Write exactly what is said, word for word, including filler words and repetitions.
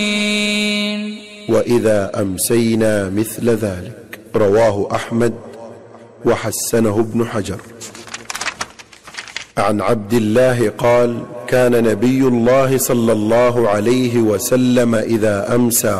وإذا أمسينا مثل ذلك. رواه أحمد وحسنه ابن حجر. عن عبد الله قال: كان نبي الله صلى الله عليه وسلم إذا أمسى